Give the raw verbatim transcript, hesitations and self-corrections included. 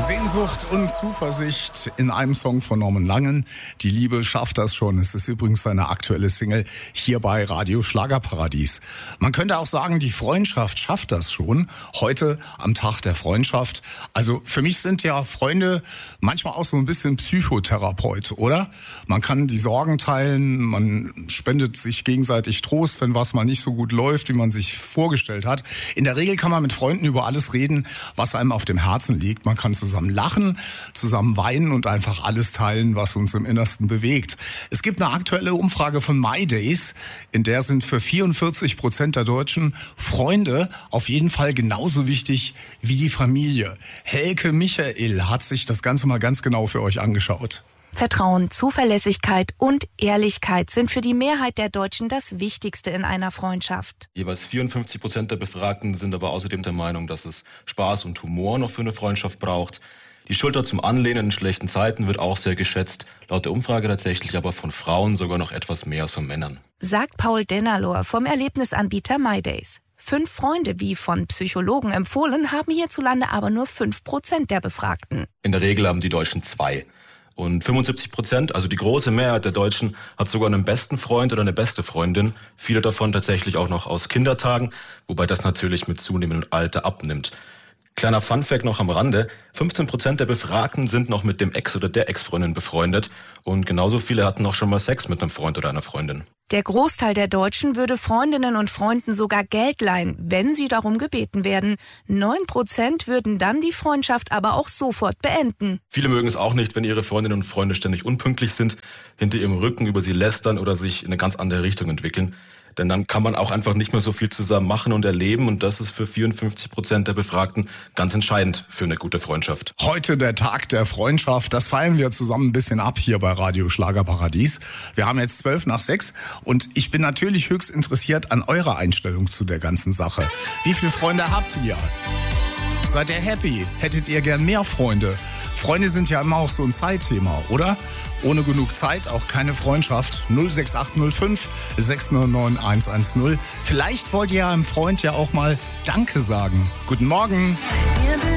Sehnsucht und Zuversicht in einem Song von Norman Langen. Die Liebe schafft das schon. Es ist übrigens seine aktuelle Single hier bei Radio Schlagerparadies. Man könnte auch sagen, die Freundschaft schafft das schon. Heute am Tag der Freundschaft. Also für mich sind ja Freunde manchmal auch so ein bisschen Psychotherapeut, oder? Man kann die Sorgen teilen, man spendet sich gegenseitig Trost, wenn was mal nicht so gut läuft, wie man sich vorgestellt hat. In der Regel kann man mit Freunden über alles reden, was einem auf dem Herzen liegt. Man kann zusammen lachen, zusammen weinen und einfach alles teilen, was uns im Innersten bewegt. Es gibt eine aktuelle Umfrage von MyDays, in der sind für vierundvierzig Prozent der Deutschen Freunde auf jeden Fall genauso wichtig wie die Familie. Helke Michael hat sich das Ganze mal ganz genau für euch angeschaut. Vertrauen, Zuverlässigkeit und Ehrlichkeit sind für die Mehrheit der Deutschen das Wichtigste in einer Freundschaft. Jeweils vierundfünfzig Prozent der Befragten sind aber außerdem der Meinung, dass es Spaß und Humor noch für eine Freundschaft braucht. Die Schulter zum Anlehnen in schlechten Zeiten wird auch sehr geschätzt, laut der Umfrage tatsächlich aber von Frauen sogar noch etwas mehr als von Männern. Sagt Paul Dennerlohr vom Erlebnisanbieter MyDays. Fünf Freunde, wie von Psychologen empfohlen, haben hierzulande aber nur fünf Prozent der Befragten. In der Regel haben die Deutschen zwei. Und fünfundsiebzig Prozent, also die große Mehrheit der Deutschen, hat sogar einen besten Freund oder eine beste Freundin. Viele davon tatsächlich auch noch aus Kindertagen, wobei das natürlich mit zunehmendem Alter abnimmt. Kleiner Funfact noch am Rande, fünfzehn Prozent der Befragten sind noch mit dem Ex oder der Ex-Freundin befreundet und genauso viele hatten auch schon mal Sex mit einem Freund oder einer Freundin. Der Großteil der Deutschen würde Freundinnen und Freunden sogar Geld leihen, wenn sie darum gebeten werden. Neun Prozent würden dann die Freundschaft aber auch sofort beenden. Viele mögen es auch nicht, wenn ihre Freundinnen und Freunde ständig unpünktlich sind, hinter ihrem Rücken über sie lästern oder sich in eine ganz andere Richtung entwickeln. Denn dann kann man auch einfach nicht mehr so viel zusammen machen und erleben. Und das ist für vierundfünfzig Prozent der Befragten ganz entscheidend für eine gute Freundschaft. Heute der Tag der Freundschaft. Das feiern wir zusammen ein bisschen ab hier bei Radio Schlagerparadies. Wir haben jetzt zwölf nach sechs und ich bin natürlich höchst interessiert an eurer Einstellung zu der ganzen Sache. Wie viele Freunde habt ihr? Seid ihr happy? Hättet ihr gern mehr Freunde? Freunde sind ja immer auch so ein Zeitthema, oder? Ohne genug Zeit auch keine Freundschaft. null sechs acht null fünf sechs null neun eins eins null. Vielleicht wollt ihr einem Freund ja auch mal Danke sagen. Guten Morgen.